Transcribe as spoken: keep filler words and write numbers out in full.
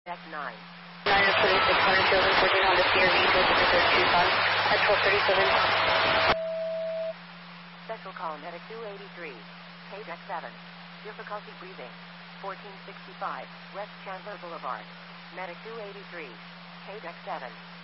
Deck nine. nine oh twenty-six hundred field reporting on the C R V to the Tucson at twelve thirty-seven. Special call Medic two eighty-three. K Deck seven. Difficulty breathing. fourteen sixty-five West Chandler Boulevard. Medic two eighty-three. K Deck seven.